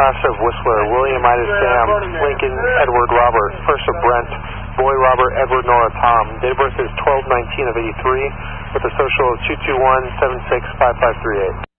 class of Whistler, William Ida Sam, Lincoln Edward Robert, first of Brent, Boy Robert Edward Nora Tom. Date of birth is 12/19 of '83 with a social of 221-765538.